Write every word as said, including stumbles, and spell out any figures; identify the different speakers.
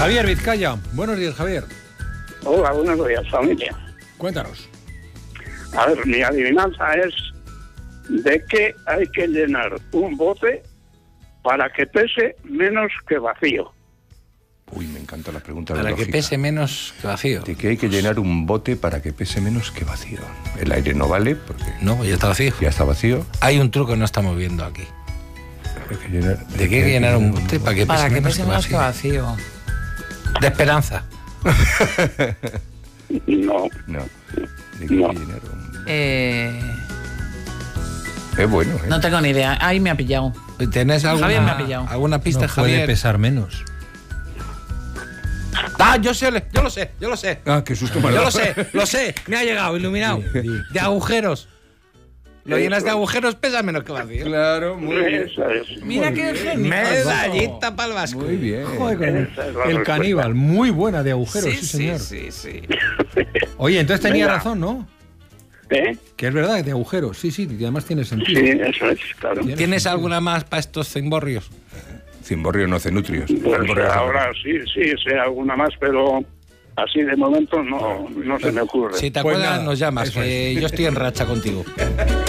Speaker 1: Javier Vizcaya. Buenos días, Javier.
Speaker 2: Hola, buenos días, familia.
Speaker 1: Cuéntanos.
Speaker 2: A ver, mi adivinanza es de qué hay que llenar un bote para que pese menos que vacío.
Speaker 3: Uy, me encanta la pregunta.
Speaker 4: Para que pese menos que vacío.
Speaker 3: De que hay que llenar un bote para que pese menos que vacío. El aire no vale porque...
Speaker 4: No, ya está vacío.
Speaker 3: Ya está vacío.
Speaker 4: Hay un truco que no estamos viendo aquí.
Speaker 3: Hay que llenar,
Speaker 4: ¿De qué hay que llenar un bote para que pese,
Speaker 5: Para que
Speaker 4: menos,
Speaker 5: pese
Speaker 4: que
Speaker 5: menos que
Speaker 4: vacío?
Speaker 5: vacío.
Speaker 4: De esperanza.
Speaker 2: No.
Speaker 3: No. ¿De qué
Speaker 2: No.
Speaker 3: hay que llenar un...
Speaker 5: Eh,
Speaker 3: Es bueno, ¿eh?
Speaker 5: no tengo ni idea. Ahí me ha pillado.
Speaker 4: ¿Tenés alguna,
Speaker 5: Javier me ha pillado.
Speaker 4: alguna pista,
Speaker 1: No puede
Speaker 4: Javier?
Speaker 1: pesar menos.
Speaker 4: Ah, yo sé, yo lo sé, yo lo sé.
Speaker 3: Ah, qué susto me ha
Speaker 4: Yo
Speaker 3: dado.
Speaker 4: lo sé, lo sé. Me ha llegado, iluminado.
Speaker 1: Sí, sí.
Speaker 4: De agujeros. Lo llenas de agujeros, pesa menos que vacío.
Speaker 3: Claro, muy bien.
Speaker 2: Eso es.
Speaker 5: Mira qué genio.
Speaker 4: Medallita para el Vasco.
Speaker 3: Muy bien.
Speaker 1: Joder, con el,
Speaker 2: Esa es la
Speaker 1: el
Speaker 2: respuesta.
Speaker 1: caníbal. Muy buena de agujeros,
Speaker 5: Sí,
Speaker 1: sí,
Speaker 5: sí,
Speaker 1: señor.
Speaker 5: sí, sí.
Speaker 1: Oye, entonces tenía
Speaker 2: Venga.
Speaker 1: razón, ¿no?
Speaker 2: ¿Eh?
Speaker 1: Que es verdad, de agujeros. Sí, sí, y además tiene sentido.
Speaker 2: Sí, eso es, claro.
Speaker 4: ¿Tienes alguna más para estos cimborrios?
Speaker 3: Cimborrio no hace nutrios.
Speaker 2: Pues
Speaker 3: Cimborrio hace-
Speaker 2: ahora sí, sí, sé alguna más, pero así de momento no, no se me ocurre.
Speaker 4: Si te
Speaker 1: Pues
Speaker 4: acuerdas,
Speaker 1: nada,
Speaker 4: nos llamas,
Speaker 1: eso
Speaker 4: que yo estoy en racha contigo.